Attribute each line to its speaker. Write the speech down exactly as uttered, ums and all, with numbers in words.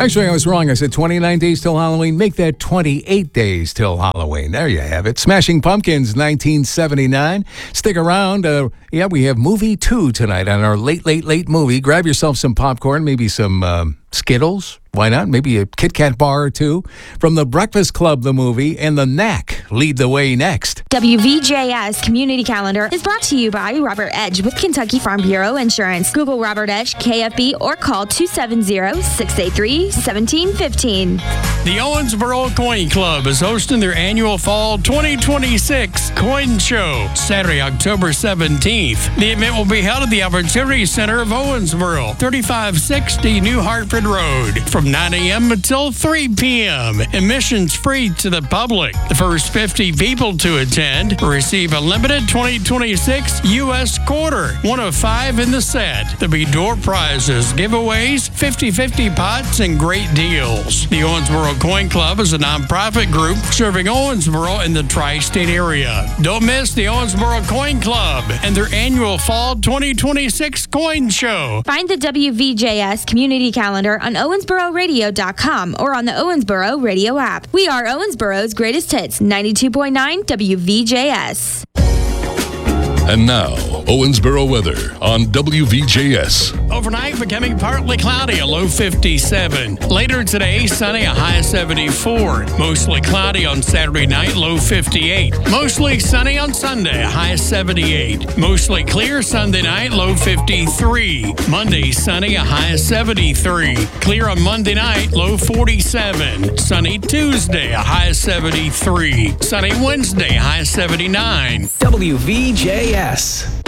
Speaker 1: Actually, I was wrong. I said twenty-nine days till Halloween. Make that twenty-eight days till Halloween. There you have it. Smashing Pumpkins, nineteen seventy-nine. Stick around. Uh, yeah, we have movie two tonight on our late, late, late movie. Grab yourself some popcorn, maybe some um, Skittles. Why not? Maybe a Kit Kat bar or two. From The Breakfast Club, the movie, and The Knack lead the way next.
Speaker 2: W V J S Community Calendar is brought to you by Robert Edge with Kentucky Farm Bureau Insurance. Google Robert Edge, K F B, or call two seven zero, six eight three, one seven one five.
Speaker 3: The Owensboro Coin Club is hosting their annual Fall twenty twenty-six Coin Show, Saturday, October seventeenth. The event will be held at the Opportunity Center of Owensboro, thirty-five sixty New Hartford Road, from nine a.m. until three p.m. Admissions free to the public. The first fifty people to attend receive a limited twenty twenty-six U S quarter, one of five in the set. There'll be door prizes, giveaways, fifty-fifty pots, and great deals. The Owensboro Coin Club is a nonprofit group serving Owensboro and the tri-state area. Don't miss the Owensboro Coin Club and their annual Fall twenty twenty-six Coin Show.
Speaker 2: Find the W V J S Community Calendar on owensboro radio dot com or on the Owensboro Radio app. We are Owensboro's greatest hits, ninety-two point nine W V J S.
Speaker 4: And now, Owensboro weather on W V J S.
Speaker 3: Overnight, becoming partly cloudy, a low fifty-seven. Later today, sunny, a high seventy-four. Mostly cloudy on Saturday night, low fifty-eight. Mostly sunny on Sunday, a high seventy-eight. Mostly clear Sunday night, low fifty-three. Monday, sunny, a high seventy-three. Clear on Monday night, low forty-seven. Sunny Tuesday, a high seventy-three. Sunny Wednesday, high seventy-nine.
Speaker 5: W V J S.